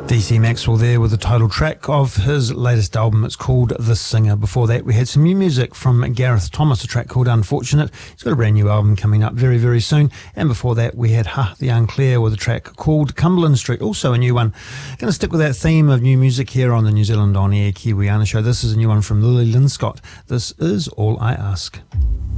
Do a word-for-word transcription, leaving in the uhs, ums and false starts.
D C Maxwell there with the title track of his latest album. It's called The Singer. Before that, we had some new music from Gareth Thomas, a track called Unfortunate. He's got a brand new album coming up very, very soon. And before that, we had Ha the Unclear with a track called Cumberland Street, also a new one. Going to stick with that theme of new music here on the New Zealand On Air Kiwiana show. This is a new one from Lily Linscott. This is All I Ask.